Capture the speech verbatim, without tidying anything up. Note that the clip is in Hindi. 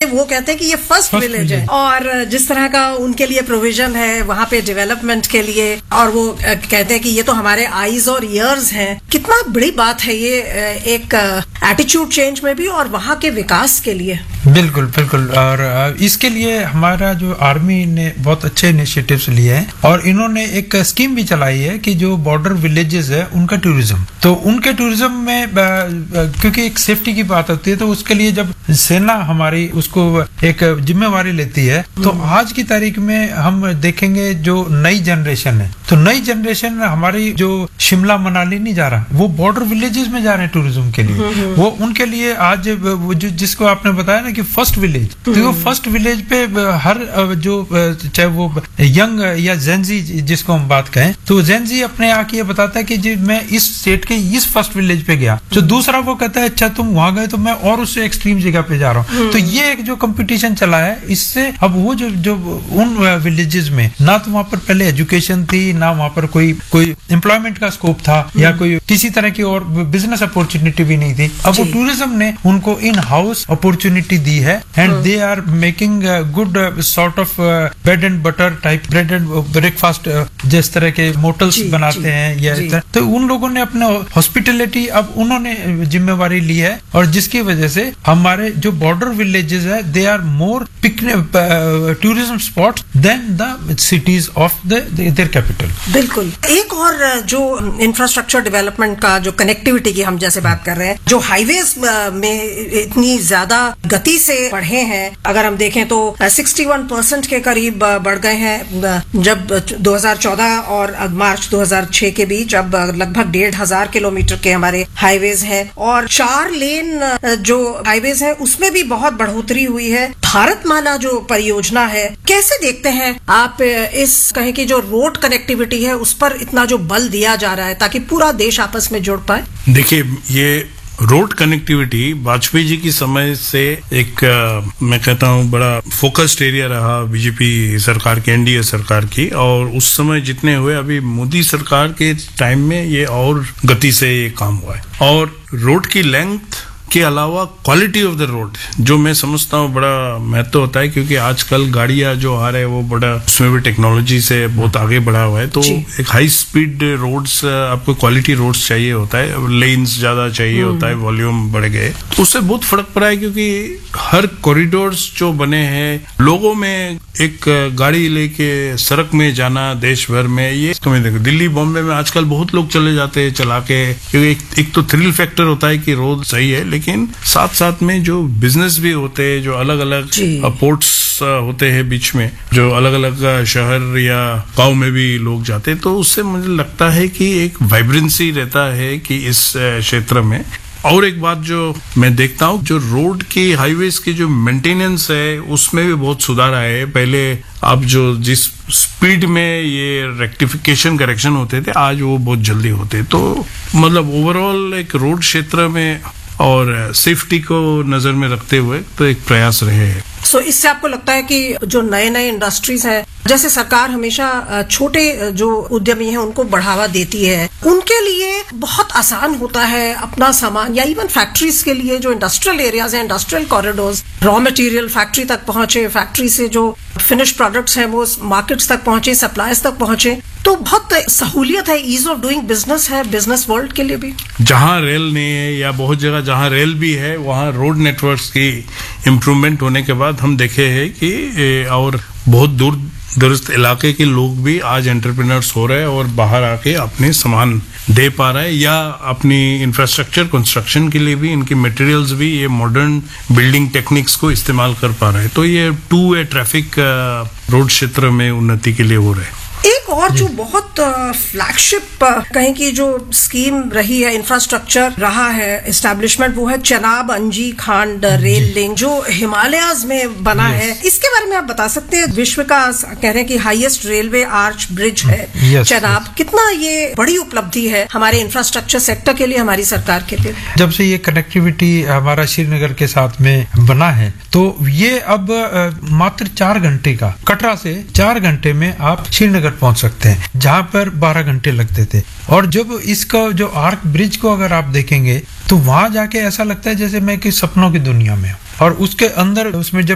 वो कहते हैं कि ये फर्स्ट विलेज है, और जिस तरह का उनके लिए प्रोविजन है वहाँ पे डेवलपमेंट के लिए, और वो कहते हैं कि ये तो हमारे आईज और ईयर्स हैं। कितना बड़ी बात है ये एक एटीट्यूड चेंज में भी और वहाँ के विकास के लिए। बिल्कुल बिल्कुल। और इसके लिए हमारा जो आर्मी ने बहुत अच्छे इनिशिएटिव्स लिए हैं, और इन्होंने एक स्कीम भी चलाई है कि जो बॉर्डर विलेजेस है उनका टूरिज्म, तो उनके टूरिज्म में क्योंकि एक सेफ्टी की बात होती है, तो उसके लिए जब सेना हमारी उसको एक जिम्मेवारी लेती है, तो आज की तारीख में हम देखेंगे जो नई जनरेशन है, तो नई जनरेशन हमारी जो शिमला मनाली नहीं जा रहा, वो बॉर्डर विलेजेस में जा रहे हैं टूरिज्म के लिए। वो उनके लिए आज वो जो जिसको आपने बताया ना कि फर्स्ट विलेज, तो वो फर्स्ट विलेज पे हर जो चाहे वो यंग या जेनजी जिसको हम बात कहें, तो जेनजी अपने आके ये बताता है कि जी मैं इस स्टेट के इस फर्स्ट विलेज पे गया, जो दूसरा वो कहता है अच्छा तुम वहां गए तो मैं और उससे एक्सट्रीम जगह पे जा रहा हूँ। तो ये एक जो कंपटीशन चला है, इससे अब वो जो जो उन विलेजेस में ना तो वहां पर पहले एजुकेशन थी, ना वहां पर कोई कोई एम्प्लॉयमेंट का स्कोप था, या कोई किसी तरह की और बिजनेस अपॉर्चुनिटी भी नहीं थी। अब वो टूरिज्म ने उनको इन हाउस अपॉर्चुनिटी दी है, and they are making good sort of bread and butter type bread and breakfast, जिस तरह के मोटल्स बनाते हैं या, तो उन लोगों ने अपने हॉस्पिटलिटी अब उन्होंने जिम्मेवारी ली है, और जिसकी वजह से हमारे जो बॉर्डर विलेजेस है they are more picnic tourism spots then the cities of the their capital. बिल्कुल। एक और जो इंफ्रास्ट्रक्चर डेवलपमेंट का जो कनेक्टिविटी की हम जैसे बात कर रहे हैं, जो हाईवेज में इतनी ज्यादा गति से बढ़े हैं, अगर हम देखें तो इकसठ परसेंट के करीब बढ़ गए हैं जब दो हज़ार चौदह और मार्च दो हज़ार छह के बीच, अब लगभग डेढ़ हजार किलोमीटर के हमारे हाईवेज हैं, और चार लेन जो हाईवेज है उसमें भी बहुत बढ़ोतरी हुई है। भारतमाला जो परियोजना है, कैसे देखते हैं आप इस कहें कि जो रोड कनेक्टिविटी है उस पर इतना जो बल दिया जा रहा है ताकि पूरा देश आपस में जुड़ पाए? देखिए, ये रोड कनेक्टिविटी वाजपेयी जी की समय से एक आ, मैं कहता हूँ बड़ा फोकस्ड एरिया रहा बीजेपी सरकार की, एनडीए सरकार की, और उस समय जितने हुए, अभी मोदी सरकार के टाइम में ये और गति से ये काम हुआ है। और रोड की लेंथ के अलावा क्वालिटी ऑफ द रोड, जो मैं समझता हूँ बड़ा महत्व होता है, क्योंकि आजकल गाड़ियां जो आ रहे हैं वो बड़ा उसमें भी टेक्नोलॉजी से बहुत आगे बढ़ा हुआ है, तो एक हाई स्पीड रोड्स, आपको क्वालिटी रोड्स चाहिए होता है, लेन्स ज्यादा चाहिए होता है, वॉल्यूम बढ़ गए, तो उससे बहुत फर्क पड़ा है। क्योंकि हर कॉरिडोर्स जो बने हैं, लोगों में एक गाड़ी लेके सड़क में जाना देश भर में, ये कमी देखो। दिल्ली बॉम्बे में आजकल बहुत लोग चले जाते हैं चला के, क्योंकि एक, एक तो थ्रिल फैक्टर होता है कि रोड सही है, लेकिन साथ साथ में जो बिजनेस भी होते हैं, जो अलग अलग पोर्ट्स होते हैं बीच में, जो अलग अलग शहर या गांव में भी लोग जाते हैं, तो उससे मुझे लगता है कि एक वाइब्रेंसी रहता है कि इस क्षेत्र में। और एक बात जो मैं देखता हूँ, जो रोड की हाईवेज की जो मेंटेनेंस है उसमें भी बहुत सुधार आया है। पहले आप जो जिस स्पीड में ये रेक्टिफिकेशन करेक्शन होते थे, आज वो बहुत जल्दी होते, तो मतलब ओवरऑल एक रोड क्षेत्र में और सेफ्टी को नजर में रखते हुए तो एक प्रयास रहे हैं। सो so, इससे आपको लगता है कि जो नए नए इंडस्ट्रीज हैं, जैसे सरकार हमेशा छोटे जो उद्यमी हैं उनको बढ़ावा देती है, उनके लिए बहुत आसान होता है अपना सामान, या इवन फैक्ट्रीज के लिए जो इंडस्ट्रियल एरियाज हैं, industrial corridors, raw material factory तक पहुंचे, फैक्ट्री से जो फिनिश प्रोडक्ट्स हैं वो मार्केट्स तक पहुंचे, सप्लायर्स तक पहुंचे, तो बहुत सहूलियत है, ईज ऑफ डूइंग बिजनेस है बिजनेस वर्ल्ड के लिए भी। जहां रेल नहीं है या बहुत जगह जहां रेल भी है, वहां रोड नेटवर्क्स की इम्प्रूवमेंट होने के बाद हम देखे हैं कि और बहुत दूर दूरस्थ इलाके के लोग भी आज एंटरप्रेन्योर्स हो रहे हैं और बाहर आके अपने सामान दे पा रहे हैं, या अपनी इंफ्रास्ट्रक्चर कंस्ट्रक्शन के लिए भी इनके मटेरियल्स भी ये मॉडर्न बिल्डिंग टेक्निक्स को इस्तेमाल कर पा रहे हैं। तो ये टू वे ट्रैफिक रोड क्षेत्र में उन्नति के लिए हो रहे हैं। एक और जो बहुत फ्लैगशिप कहीं की जो स्कीम रही है, इंफ्रास्ट्रक्चर रहा है एस्टैब्लिशमेंट, वो है चनाब अंजी खांड रेल लिंक जो हिमालयाज में बना है। इसके बारे में आप बता सकते हैं? विश्व का कह रहे हैं कि हाईएस्ट रेलवे आर्च ब्रिज है चनाब। कितना ये बड़ी उपलब्धि है हमारे इंफ्रास्ट्रक्चर सेक्टर के लिए, हमारी सरकार के लिए। जब से ये कनेक्टिविटी हमारा श्रीनगर के साथ में बना है, तो ये अब मात्र चार घंटे का, कटरा से चार घंटे में आप श्रीनगर पहुंच सकते हैं, जहां पर बारह घंटे लगते थे। और जब इसका जो आर्क ब्रिज को अगर आप देखेंगे तो वहां जाके ऐसा लगता है जैसे मैं कि सपनों की दुनिया में हूं। और उसके अंदर उसमें जब